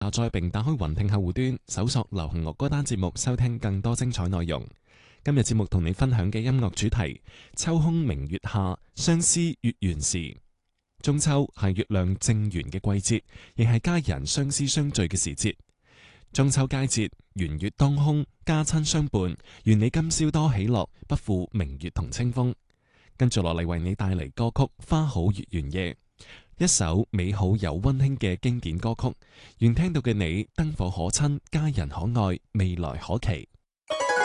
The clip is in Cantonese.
下載並打開雲聽客戶端，搜索流行樂歌單節目，收聽更多精彩內容。今日節目同你分享嘅音樂主題：秋空明月下，相思月圓時。中秋係月亮正圓嘅季節，亦係家人相思相聚嘅時節。中秋佳節，圓月當空，家親相伴，願你今宵多喜樂，不負明月同清風。跟住落嚟為你帶嚟歌曲《花好月圓夜》，一首美好又溫馨嘅經典歌曲。願聽到嘅你燈火可親，家人可愛，未來可期。